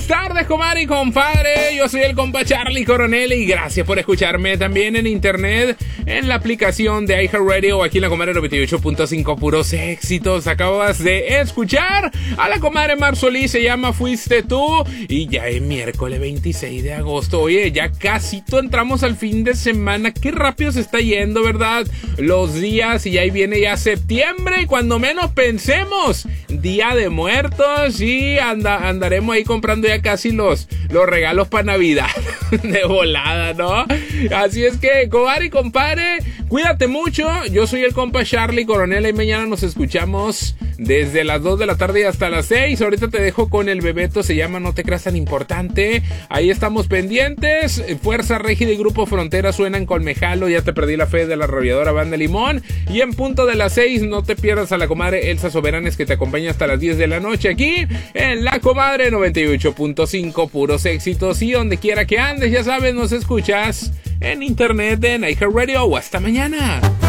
Buenas tardes, comadre y compadre. Yo soy el compa Charlie Coronel y gracias por escucharme también en internet, en la aplicación de iHeartRadio o aquí en la comadre 98.5, puros éxitos. Acabas de escuchar a la comadre Mar Solís, se llama Fuiste Tú, y ya es miércoles 26 de agosto. Oye, ya casi entramos al fin de semana. Qué rápido se está yendo, ¿verdad? Los días, y ahí viene ya septiembre, y cuando menos pensemos, Día de Muertos, y andaremos ahí comprando ya casi los regalos para Navidad de volada, ¿no? Así es que, comadre y compadre, cuídate mucho. Yo soy el compa Charlie Coronel y mañana nos escuchamos desde las 2 de la tarde hasta las 6. Ahorita te dejo con el Bebeto, se llama No te creas tan importante. Ahí estamos pendientes. Fuerza Régida y Grupo Frontera suenan con Mejalo, Ya te perdí la fe, de la arrolladora Banda Limón. Y en punto de las 6 no te pierdas a la comadre Elsa Soberanes, que te acompaña hasta las 10 de la noche aquí en la comadre 98.5, puros éxitos. Y donde quiera que andes, ya sabes, nos escuchas en internet, en iHeartRadio. Hasta mañana.